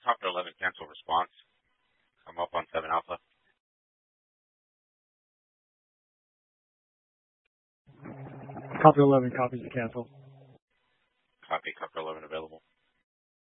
Copter 11, cancel response. I'm up on 7 Alpha. Copter 11 copies the cancel.